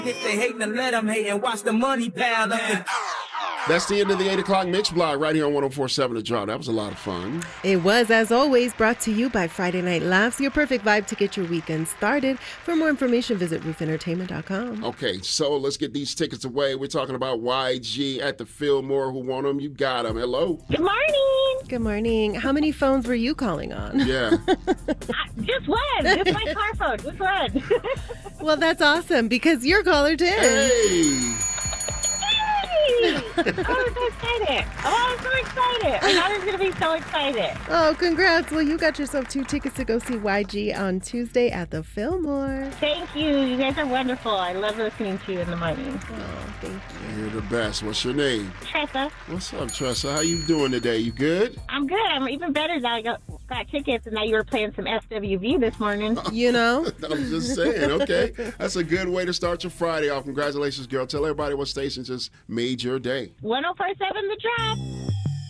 If they hate, then let them hate and watch the money pile up. That's the end of the 8 o'clock Mix Block right here on 104.7 The Draw. That was a lot of fun. It was, as always, brought to you by Friday Night Laughs, your perfect vibe to get your weekend started. For more information, visit rooфentertainment.com. Okay, so let's get these tickets away. We're talking about YG at the Fillmore. Who want them? You got them. Hello. Good morning. Good morning. How many phones were you calling on? Yeah. Just one. Just my car phone. Just one. Well, that's awesome because you're caller 10. Hey. Oh, I'm so excited. Oh, I'm so excited. My daughter's going to be so excited. Oh, congrats. Well, you got yourself 2 tickets to go see YG on Tuesday at the Fillmore. Thank you. You guys are wonderful. I love listening to you in the morning. Oh, thank you. You're the best. What's your name? Tressa. What's up, Tressa? How you doing today? You good? I'm good. I'm even better that I got tickets and now you were playing some SWV this morning. You know? I'm just saying, okay. That's a good way to start your Friday off. Congratulations, girl. Tell everybody what station just made your day. 104.7 The Drop.